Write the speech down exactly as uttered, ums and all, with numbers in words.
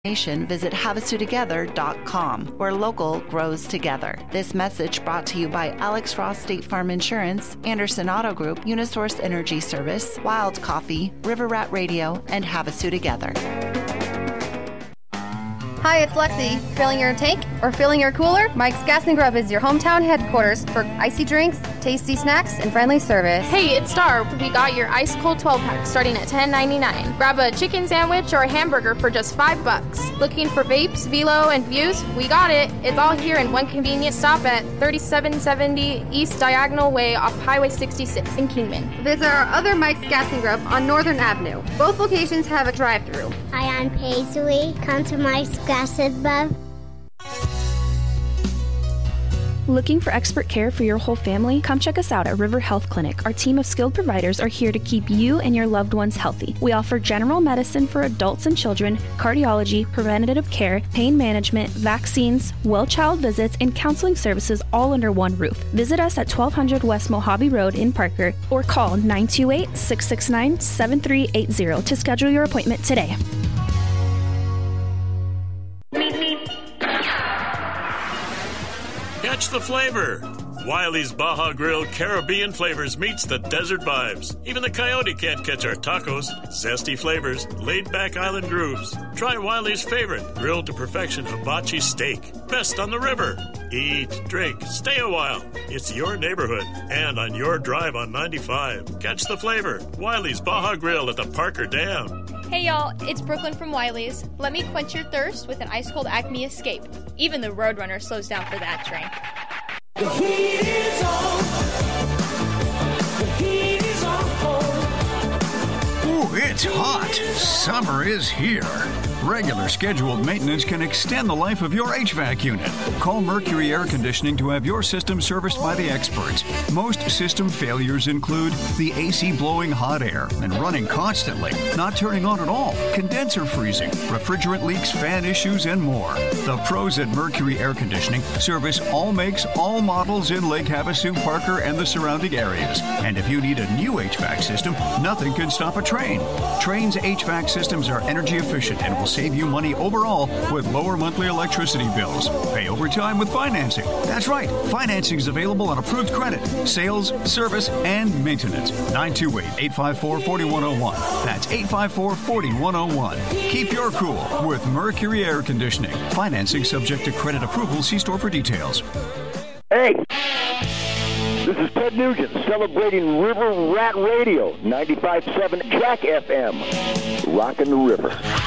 Visit Havasu Together dot com, where local grows together. This message brought to you by Alex Ross State Farm Insurance, Anderson Auto Group, Unisource Energy Service, Wild Coffee, River Rat Radio, and Havasu Together. Hi, it's Lexi. Filling your tank or filling your cooler? Mike's Gas and Grub is your hometown headquarters for icy drinks, tasty snacks, and friendly service. Hey, it's Star. We got your ice cold twelve pack starting at ten ninety-nine. Grab a chicken sandwich or a hamburger for just five bucks. Looking for vapes, velo, and views? We got it. It's all here in one convenient stop at thirty-seven seventy East Diagonal Way off Highway sixty-six in Kingman. Visit our other Mike's Gas and Grub on Northern Avenue. Both locations have a drive-thru. Hi, I'm Paisley. Come to Mike's Gas and Grub. Looking for expert care for your whole family? Come check us out at River Health Clinic. Our team of skilled providers are here to keep you and your loved ones healthy. We offer general medicine for adults and children, cardiology, preventative care, pain management, vaccines, well child visits, and counseling services all under one roof. Visit us at twelve hundred West Mojave Road in Parker or call nine two eight, six six nine, seven three eight zero to schedule your appointment today. Catch the flavor. Wiley's Baja Grill Caribbean flavors meets the desert vibes. Even the coyote can't catch our tacos. Zesty flavors, laid-back island grooves. Try Wiley's favorite, grilled to perfection hibachi steak. Best on the river. Eat, drink, stay a while. It's your neighborhood and on your drive on ninety-five. Catch the flavor. Wiley's Baja Grill at the Parker Dam. Hey y'all, it's Brooklyn from Wiley's. Let me quench your thirst with an ice-cold Acme Escape. Even the Roadrunner slows down for that drink. The heat is on. The heat is on. Ooh, it's hot. Summer is here. Regular scheduled maintenance can extend the life of your H V A C unit. Call Mercury Air Conditioning to have your system serviced by the experts. Most system failures include the A C blowing hot air and running constantly, not turning on at all, condenser freezing, refrigerant leaks, fan issues, and more. The pros at Mercury Air Conditioning service all makes, all models in Lake Havasu, Parker, and the surrounding areas. And if you need a new H V A C system, nothing can stop a Trane. Trane's H V A C systems are energy efficient and will save you money overall with lower monthly electricity bills. Pay over time with financing. That's right, financing is available on approved credit, sales, service, and maintenance. nine two eight, eight five four, four one zero one. That's eight five four, four one zero one. Keep your cool with Mercury Air Conditioning. Financing subject to credit approval. See store for details. Hey! This is Ted Nugent celebrating River Rat Radio, ninety-five point seven Jack F M. Rockin' the river.